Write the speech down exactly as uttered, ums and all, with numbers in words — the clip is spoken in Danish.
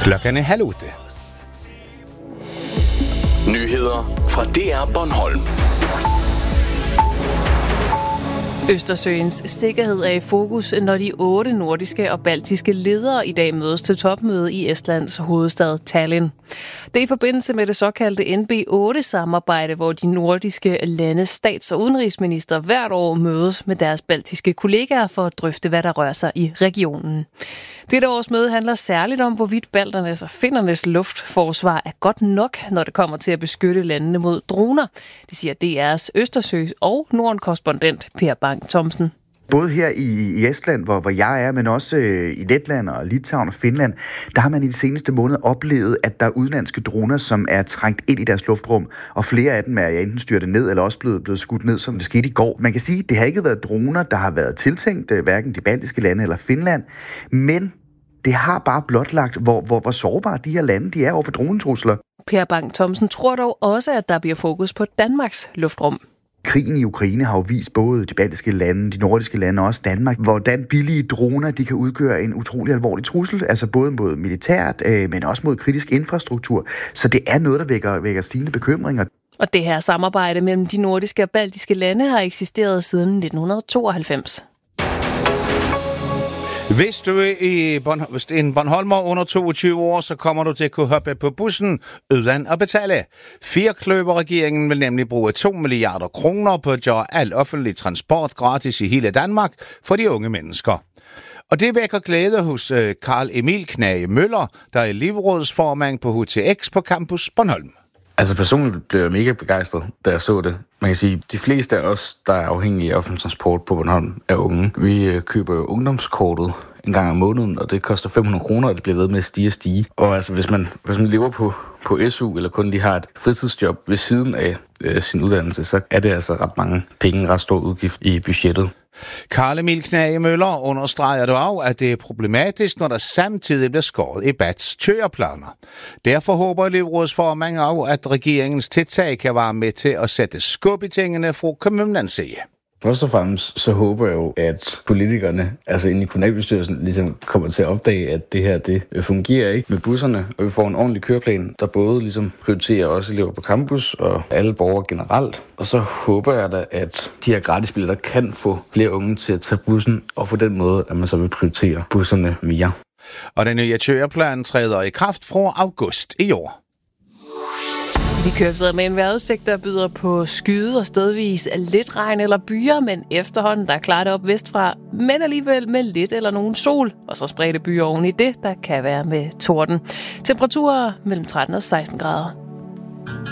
Klokken er halv otte. Nyheder fra D R Bornholm. Østersøens sikkerhed er i fokus, når de otte nordiske og baltiske ledere i dag mødes til topmøde i Estlands hovedstad Tallinn. Det er i forbindelse med det såkaldte N B otte-samarbejde, hvor de nordiske landes stats- og udenrigsminister hvert år mødes med deres baltiske kollegaer for at drøfte, hvad der rører sig i regionen. Dette års møde handler særligt om, hvorvidt balternes og finnernes luftforsvar er godt nok, når det kommer til at beskytte landene mod droner. Det siger D R's Østersø- og Norden-korrespondent Per Bang Thomsen. Både her i, i Estland, hvor, hvor jeg er, men også øh, i Letland og Litauen og Finland, der har man i de seneste måneder oplevet, at der er udenlandske droner, som er trængt ind i deres luftrum, og flere af dem er enten styrtet ned eller også blevet, blevet skudt ned, som det skete i går. Man kan sige, at det har ikke været droner, der har været tiltænkt, øh, hverken de baltiske lande eller Finland, men det har bare blotlagt, hvor, hvor, hvor sårbare de her lande de er over for dronetrusler. Per Bang Thomsen tror dog også, at der bliver fokus på Danmarks luftrum. Krigen i Ukraine har jo vist både de baltiske lande, de nordiske lande og også Danmark, hvordan billige droner de kan udgøre en utrolig alvorlig trussel, altså både mod militært, øh, men også mod kritisk infrastruktur. Så det er noget, der vækker, vækker stigende bekymringer. Og det her samarbejde mellem de nordiske og baltiske lande har eksisteret siden nitten tooghalvfems. Hvis du er i Bornholm, hvis en Bornholmer under toogtyve år, så kommer du til at kunne hoppe på bussen uden at betale. Firkløver-regeringen vil nemlig bruge to milliarder kroner på at gøre al offentlig transport gratis i hele Danmark for de unge mennesker. Og det vækker glæde hos Carl Emil Knage Møller, der er elevrådsformand på H T X på Campus Bornholm. Altså personligt blev jeg mega begejstret, da jeg så det. Man kan sige, at de fleste af os, der er afhængige af offentlig transport på Bornholm, er unge. Vi køber jo ungdomskortet en gang om måneden, og det koster fem hundrede kroner, og det bliver ved med at stige og stige. Og altså, hvis man, hvis man lever på, på S U, eller kun lige har et fritidsjob ved siden af øh, sin uddannelse, så er det altså ret mange penge, ret stor udgift i budgettet. Carl Emil Knage Møller understreger dog, at det er problematisk, når der samtidig bliver skåret i B A T's køreplaner. Derfor håber elevrådsformanden også, at regeringens tiltag kan være med til at sætte skub i tingene fra kommunens side. Først og fremmest så håber jeg jo, at politikerne, altså inde i kommunalbestyrelsen, ligesom kommer til at opdage, at det her, det fungerer ikke med busserne, og vi får en ordentlig køreplan, der både ligesom prioriterer også elever på campus og alle borgere generelt. Og så håber jeg da, at de her gratisbilletter kan få flere unge til at tage bussen, og på den måde, at man så vil prioritere busserne mere. Og den nye køreplan træder i kraft fra august i år. Vi kører med en vejrudsigt, der byder på skyde og stedvis lidt regn eller byer, men efterhånden der er klart op vestfra, men alligevel med lidt eller nogen sol, og så spredte byer oven i det, der kan være med torden. Temperaturer mellem tretten og seksten grader.